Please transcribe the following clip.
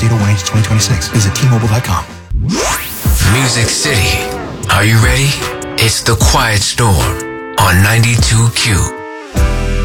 State 01H 2026. Visit T-Mobile.com. Music City. Are you ready? It's The Quiet Storm on 92Q.